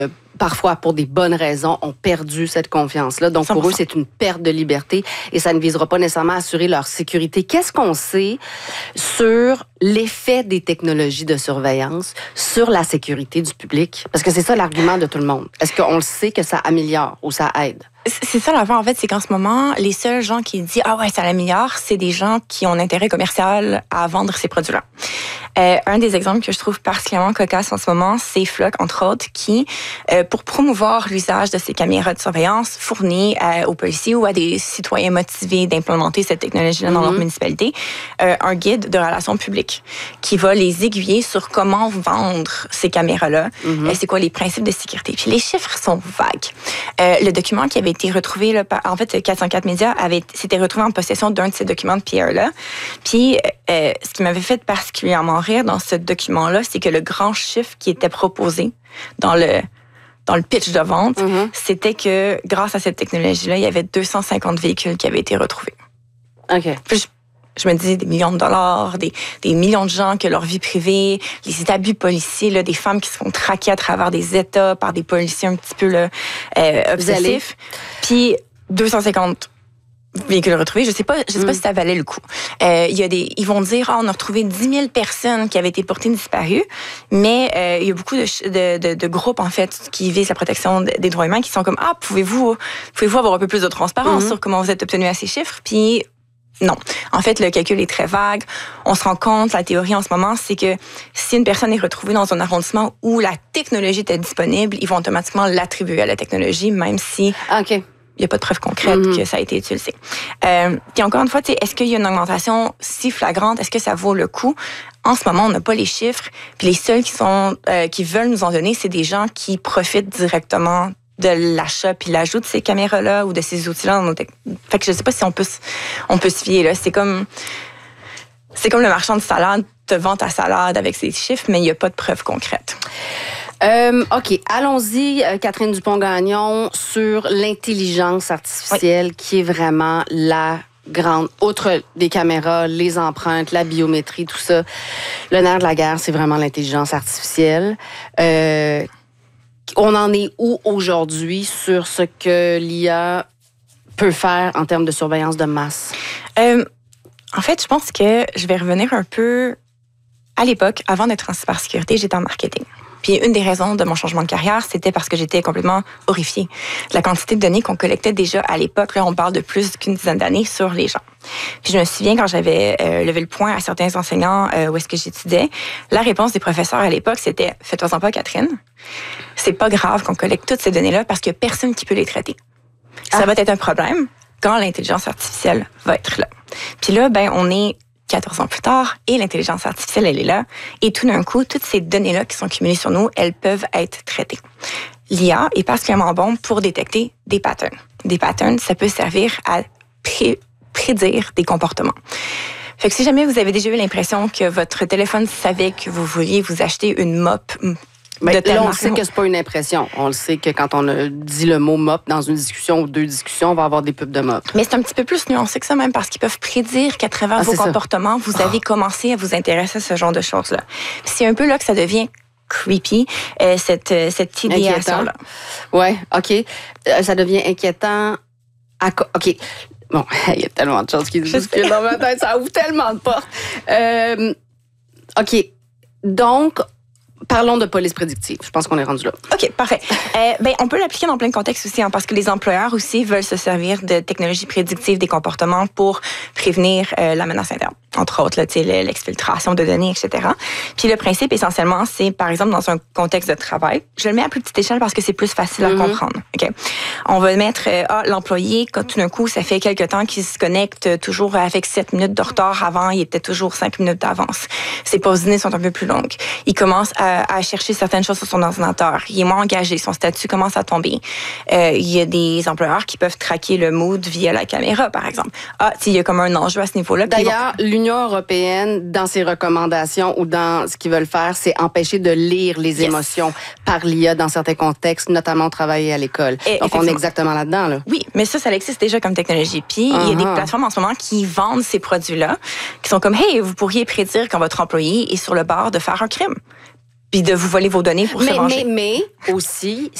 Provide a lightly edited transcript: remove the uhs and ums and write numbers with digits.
parfois, pour des bonnes raisons, ont perdu cette confiance-là. Donc, 100%. pour eux, c'est une perte de liberté et ça ne visera pas nécessairement à assurer leur sécurité. Qu'est-ce qu'on sait sur l'effet des technologies de surveillance sur la sécurité du public? Parce que c'est ça l'argument de tout le monde. Est-ce qu'on le sait que ça améliore ou ça aide? C'est ça l'affaire, en fait, c'est qu'en ce moment, les seuls gens qui disent « Ah ouais, ça l'améliore », c'est des gens qui ont intérêt commercial à vendre ces produits-là. Un des exemples que je trouve particulièrement cocasse en ce moment, c'est Flock, entre autres, qui, pour promouvoir l'usage de ces caméras de surveillance, fournit aux policiers ou à des citoyens motivés d'implémenter cette technologie-là dans leur municipalité, un guide de relations publiques qui va les aiguiller sur comment vendre ces caméras-là, c'est quoi les principes de sécurité. Puis les chiffres sont vagues. Le document qui avait été retrouvé, là, en fait, 404 Médias s'était retrouvé en possession d'un de ces documents de PR-là. Puis ce qui m'avait fait particulièrement rire dans ce document-là, c'est que le grand chiffre qui était proposé dans le pitch de vente, c'était que grâce à cette technologie-là, il y avait 250 véhicules qui avaient été retrouvés. OK. Puis je me dis des millions de dollars, des millions de gens que leur vie privée, les abus policiers, là, des femmes qui se font traquer à travers des États par des policiers un petit peu là, obsessifs. Puis 250 véhicules retrouvés. Je sais pas si ça valait le coup. Ils vont dire, on a retrouvé 10 000 personnes qui avaient été portées disparues, mais il y a beaucoup de groupes, en fait, qui visent la protection des droits humains, qui sont comme, pouvez-vous avoir un peu plus de transparence sur comment vous êtes obtenu à ces chiffres? Puis, non. En fait, le calcul est très vague. On se rend compte, la théorie en ce moment, c'est que si une personne est retrouvée dans un arrondissement où la technologie était disponible, ils vont automatiquement l'attribuer à la technologie, même si il n'y a pas de preuve concrète que ça a été utilisé. Puis encore une fois, est-ce qu'il y a une augmentation si flagrante? Est-ce que ça vaut le coup? En ce moment, on n'a pas les chiffres. Puis les seuls qui veulent nous en donner, c'est des gens qui profitent directement de l'achat puis l'ajout de ces caméras-là ou de ces outils-là dans nos Fait que je sais pas si on peut se fier là. C'est comme le marchand de salade te vend ta salade avec ses chiffres, mais il n'y a pas de preuves concrètes. OK. Allons-y, Catherine Dupont-Gagnon, sur l'intelligence artificielle qui est vraiment la grande, outre des caméras, les empreintes, la biométrie, tout ça. Le nerf de la guerre, c'est vraiment l'intelligence artificielle. On en est où aujourd'hui sur ce que l'IA peut faire en termes de surveillance de masse? En fait, je pense que je vais revenir un peu à l'époque. Avant d'être en cybersécurité, j'étais en marketing. Puis une des raisons de mon changement de carrière, c'était parce que j'étais complètement horrifiée de la quantité de données qu'on collectait déjà à l'époque. Là, on parle de plus qu'une dizaine d'années sur les gens. Puis je me souviens quand j'avais levé le point à certains enseignants où est-ce que j'étudiais, la réponse des professeurs à l'époque, c'était « Fais-toi-en pas, Catherine. C'est pas grave qu'on collecte toutes ces données-là parce qu'il y a personne qui peut les traiter. Ça va être un problème quand l'intelligence artificielle va être là. » Puis là, on est 14 ans plus tard, et l'intelligence artificielle, elle est là. Et tout d'un coup, toutes ces données-là qui sont cumulées sur nous, elles peuvent être traitées. L'IA est particulièrement bon pour détecter des patterns. Des patterns, ça peut servir à prédire des comportements. Fait que si jamais vous avez déjà eu l'impression que votre téléphone savait que vous vouliez vous acheter une mop là, on sait que c'est pas une impression. On le sait que quand on a dit le mot mop dans une discussion ou deux discussions, on va avoir des pubs de mop. Mais c'est un petit peu plus nuancé que ça même parce qu'ils peuvent prédire qu'à travers vos comportements, vous avez commencé à vous intéresser à ce genre de choses-là. C'est un peu là que ça devient creepy, cette idéation-là. Ouais, OK. Ça devient inquiétant. OK. Bon, il y a tellement de choses qui se bousculent dans ma tête. Ça ouvre tellement de portes. OK. Donc, parlons de police prédictive. Je pense qu'on est rendu là. OK, parfait. On peut l'appliquer dans plein de contextes aussi, parce que les employeurs aussi veulent se servir de technologies prédictives des comportements pour prévenir la menace interne. Entre autres, l'exfiltration de données, etc. Puis le principe, essentiellement, c'est, par exemple, dans un contexte de travail, je le mets à plus petite échelle parce que c'est plus facile à comprendre. Okay? On va mettre l'employé, quand tout d'un coup, ça fait quelque temps qu'il se connecte toujours avec 7 minutes de retard. Avant, il était toujours 5 minutes d'avance. Ses pauses dîner sont un peu plus longues. Il commence à chercher certaines choses sur son ordinateur. Il est moins engagé. Son statut commence à tomber. Il y a des employeurs qui peuvent traquer le mood via la caméra, par exemple. Il y a comme un enjeu à ce niveau-là. D'ailleurs, l'Union européenne, dans ses recommandations ou dans ce qu'ils veulent faire, c'est empêcher de lire les émotions par l'IA dans certains contextes, notamment au travail et à l'école. Donc, on est exactement là-dedans. Là. Oui, mais ça existe déjà comme technologie. Puis, il y a des plateformes en ce moment qui vendent ces produits-là, qui sont comme, hey, vous pourriez prédire quand votre employé est sur le bord de faire un crime. puis de vous voler vos données pour se venger. Mais aussi,